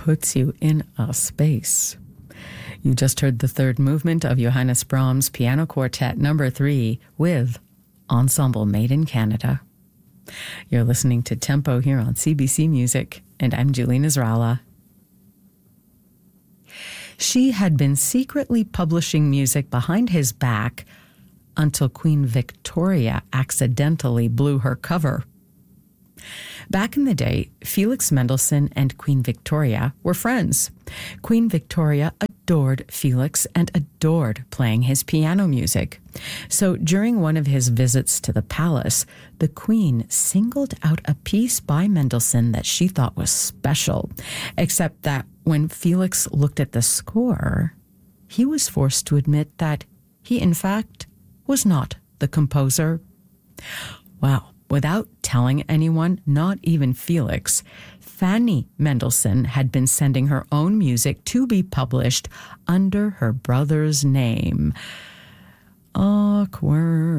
puts you in a space. You just heard the third movement of Johannes Brahms' Piano Quartet No. 3 with Ensemble Made in Canada. You're listening to Tempo here on CBC Music, and I'm Julie Nasrallah. She had been secretly publishing music behind his back until Queen Victoria accidentally blew her cover. Back in the day, Felix Mendelssohn and Queen Victoria were friends. Queen Victoria adored Felix and adored playing his piano music. So during one of his visits to the palace, the Queen singled out a piece by Mendelssohn that she thought was special, except that when Felix looked at the score, he was forced to admit that he, in fact, was not the composer. Wow. Without telling anyone, not even Felix, Fanny Mendelssohn had been sending her own music to be published under her brother's name. Awkward.